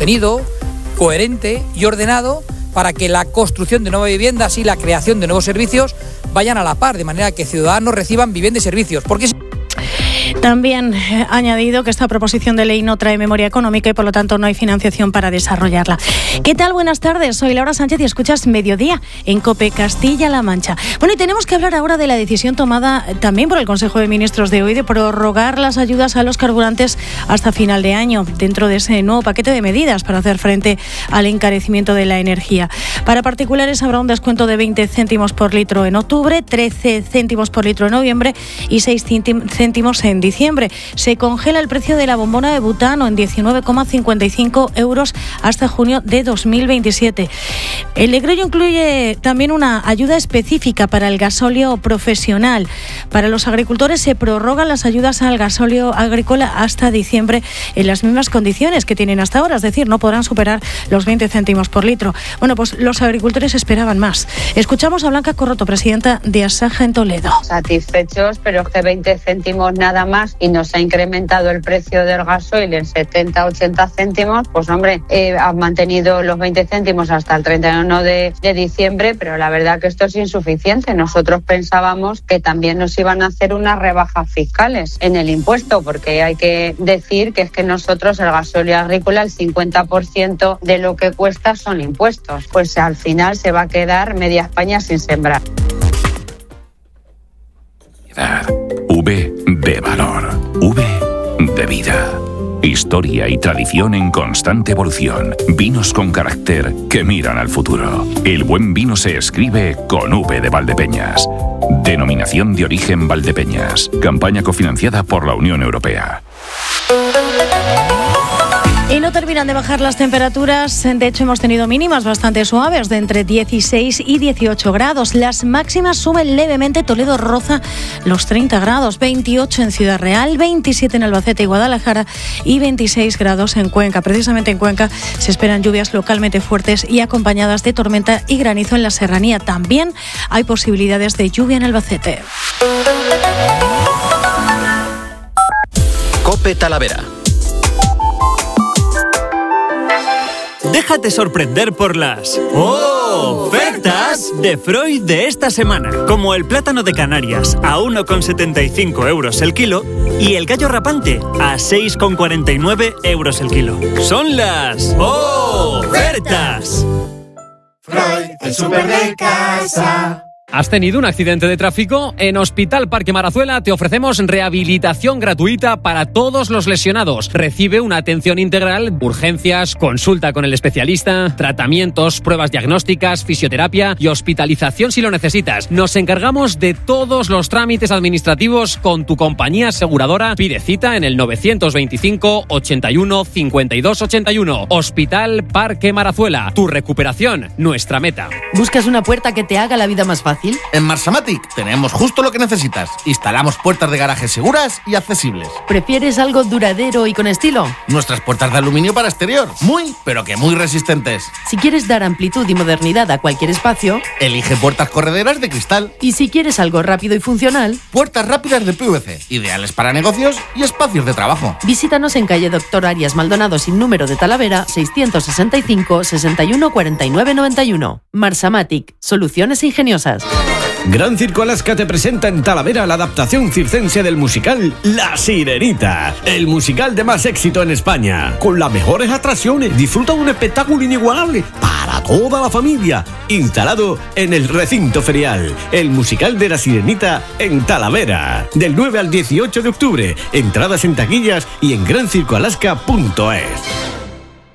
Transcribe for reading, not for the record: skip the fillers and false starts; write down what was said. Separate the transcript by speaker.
Speaker 1: sostenido, coherente y ordenado para que la construcción de nuevas viviendas y la creación de nuevos servicios vayan a la par, de manera que ciudadanos reciban vivienda y servicios. Porque
Speaker 2: también ha añadido que esta proposición de ley no trae memoria económica y por lo tanto no hay financiación para desarrollarla. ¿Qué tal? Buenas tardes, soy Laura Sánchez y escuchas Mediodía en COPE Castilla-La Mancha. Bueno, y tenemos que hablar ahora de la decisión tomada también por el Consejo de Ministros de hoy de prorrogar las ayudas a los carburantes hasta final de año, dentro de ese nuevo paquete de medidas para hacer frente al encarecimiento de la energía. Para particulares habrá un descuento de 20 céntimos por litro en octubre, 13 céntimos por litro en noviembre y 6 céntimos en diciembre. Se congela el precio de la bombona de butano en 19,55 euros hasta junio de 2027. El decreto incluye también una ayuda específica para el gasóleo profesional. Para los agricultores se prorrogan las ayudas al gasóleo agrícola hasta diciembre en las mismas condiciones que tienen hasta ahora, es decir, no podrán superar los 20 céntimos por litro. Bueno, pues los agricultores esperaban más. Escuchamos a Blanca Corroto, presidenta de Asaja en Toledo.
Speaker 3: Satisfechos, pero es que 20 céntimos nada más y nos ha incrementado el precio del gasoil en 70-80 céntimos, pues hombre, han mantenido los 20 céntimos hasta el 31 de diciembre, pero la verdad que esto es insuficiente. Nosotros pensábamos que también nos iban a hacer unas rebajas fiscales en el impuesto, porque hay que decir que es que nosotros el gasóleo agrícola, el 50% de lo que cuesta son impuestos. Pues al final se va a quedar media España sin sembrar.
Speaker 4: V de valor, V de vida. Historia y tradición en constante evolución. Vinos con carácter que miran al futuro. El buen vino se escribe con V de Valdepeñas. Denominación de origen Valdepeñas. Campaña cofinanciada por la Unión Europea.
Speaker 2: Y no terminan de bajar las temperaturas. De hecho, hemos tenido mínimas bastante suaves de entre 16 y 18 grados. Las máximas suben levemente. Toledo roza los 30 grados, 28 en Ciudad Real, 27 en Albacete y Guadalajara y 26 grados en Cuenca. Precisamente en Cuenca se esperan lluvias localmente fuertes y acompañadas de tormenta y granizo en la serranía. También hay posibilidades de lluvia en Albacete.
Speaker 5: COPE Talavera.
Speaker 6: Déjate sorprender por las ofertas de Freud de esta semana, como el plátano de Canarias a 1,75 euros el kilo y el gallo rapante a 6,49 euros el kilo. Son las ofertas.
Speaker 7: Freud, el súper de casa.
Speaker 8: ¿Has tenido un accidente de tráfico? En Hospital Parque Marazuela te ofrecemos rehabilitación gratuita para todos los lesionados. Recibe una atención integral, urgencias, consulta con el especialista, tratamientos, pruebas diagnósticas, fisioterapia y hospitalización si lo necesitas. Nos encargamos de todos los trámites administrativos con tu compañía aseguradora. Pide cita en el 925 81 52 81. Hospital Parque Marazuela. Tu recuperación, nuestra meta.
Speaker 9: ¿Buscas una puerta que te haga la vida más fácil?
Speaker 10: En Marsamatic tenemos justo lo que necesitas. Instalamos puertas de garaje seguras y accesibles.
Speaker 9: ¿Prefieres algo duradero y con estilo?
Speaker 10: Nuestras puertas de aluminio para exterior, muy, pero que muy resistentes.
Speaker 9: Si quieres dar amplitud y modernidad a cualquier espacio,
Speaker 10: elige puertas correderas de cristal.
Speaker 9: Y si quieres algo rápido y funcional,
Speaker 10: puertas rápidas de PVC, ideales para negocios y espacios de trabajo.
Speaker 9: Visítanos en calle Doctor Arias Maldonado sin número de Talavera, 665 61 49 91. Marsamatic, soluciones ingeniosas.
Speaker 11: Gran Circo Alaska te presenta en Talavera la adaptación circense del musical La Sirenita, el musical de más éxito en España. Con las mejores atracciones, disfruta de un espectáculo inigualable para toda la familia, instalado en el recinto ferial. El musical de La Sirenita en Talavera, del 9 al 18 de octubre. Entradas en taquillas y en grancircoalaska.es.